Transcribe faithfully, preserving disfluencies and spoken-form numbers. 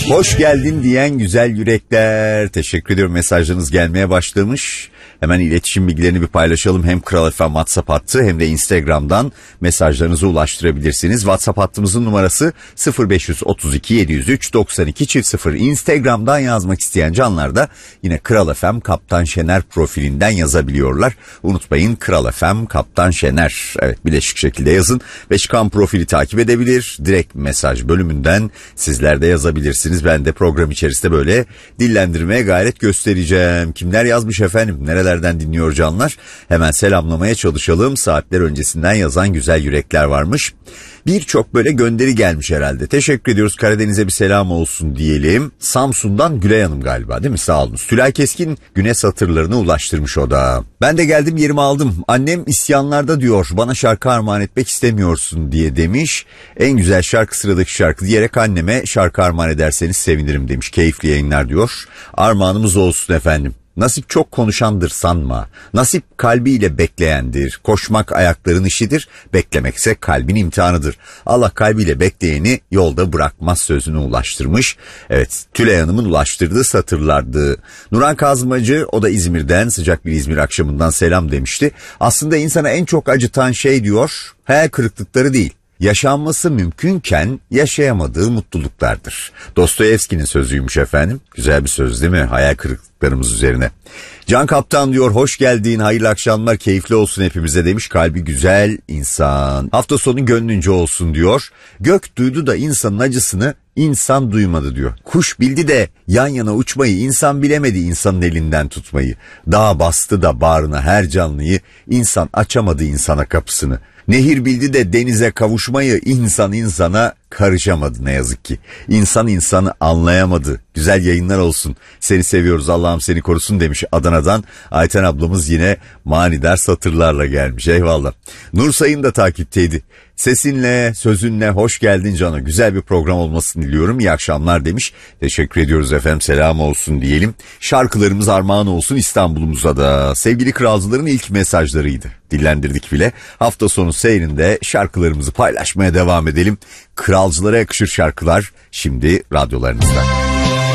Hoş geldin diyen güzel yürekler. Teşekkür ediyorum, mesajlarınız gelmeye başlamış. Hemen iletişim bilgilerini bir paylaşalım. Hem Kral F M WhatsApp hattı hem de Instagram'dan mesajlarınızı ulaştırabilirsiniz. WhatsApp hattımızın numarası sıfır beş otuz iki yedi yüz üç doksan iki sıfır. Instagram'dan yazmak isteyen canlar da yine Kral F M Kaptan Şener profilinden yazabiliyorlar. Unutmayın, Kral F M Kaptan Şener. Evet, bileşik şekilde yazın ve çıkan profili takip edebilir. Direkt mesaj bölümünden sizler de yazabilirsiniz. Ben de program içerisinde böyle dillendirmeye gayret göstereceğim. Kimler yazmış efendim? Nerelerden dinliyor canlar? Hemen selamlamaya çalışalım. Saatler öncesinden yazan güzel yürekler varmış. Birçok böyle gönderi gelmiş herhalde. Teşekkür ediyoruz. Karadeniz'e bir selam olsun diyelim. Samsun'dan Gülay Hanım galiba, değil mi? Sağ olun. Tülay Keskin güne satırlarını ulaştırmış o da. Ben de geldim, yerimi aldım. Annem isyanlarda diyor, bana şarkı armağan etmek istemiyorsun diye demiş. En güzel şarkı sıradaki şarkı diyerek anneme şarkı armağan ederseniz sevinirim demiş. Keyifli yayınlar diyor. Armağanımız olsun efendim. Nasip çok konuşandır sanma. Nasip kalbiyle bekleyendir. Koşmak ayakların işidir. Beklemekse kalbin imtihanıdır. Allah kalbiyle bekleyeni yolda bırakmaz sözünü ulaştırmış. Evet, Tülay Hanım'ın ulaştırdığı satırlardı. Nuran Kazmacı, o da İzmir'den, sıcak bir İzmir akşamından selam demişti. Aslında insana en çok acıtan şey diyor, hayal kırıklıkları değil, yaşanması mümkünken yaşayamadığı mutluluklardır. Dostoyevski'nin sözüymüş efendim. Güzel bir söz değil mi? Hayal kırıklıklarımız üzerine. Can Kaptan diyor, hoş geldin, hayırlı akşamlar, keyifli olsun hepimize demiş. Kalbi güzel insan. Hafta sonu gönlünce olsun diyor. Gök duydu da insanın acısını insan duymadı diyor. Kuş bildi de yan yana uçmayı, insan bilemedi insanın elinden tutmayı. Dağ bastı da bağrına her canlıyı, insan açamadı insana kapısını. Nehir bildi de denize kavuşmayı, insan insana karışamadı ne yazık ki. İnsan insanı anlayamadı. Güzel yayınlar olsun. Seni seviyoruz, Allah'ım seni korusun demiş Adana'dan. Ayten ablamız yine manidar satırlarla gelmiş. Eyvallah. Nur Sayın da takipteydi. Sesinle, sözünle hoş geldin Can'a. Güzel bir program olmasını diliyorum. İyi akşamlar demiş. Teşekkür ediyoruz efendim. Selam olsun diyelim. Şarkılarımız armağan olsun İstanbul'umuza da. Sevgili kralcıların ilk mesajlarıydı. Dillendirdik bile. Hafta sonu seyrinde şarkılarımızı paylaşmaya devam edelim. Kralcılara yakışır şarkılar şimdi radyolarınızda.